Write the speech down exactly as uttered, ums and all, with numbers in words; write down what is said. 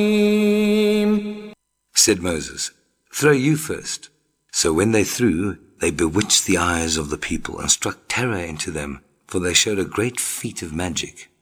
Said Moses, "Throw you first." So when they threw, they bewitched the eyes of the people and struck terror into them, for they showed a great feat of magic.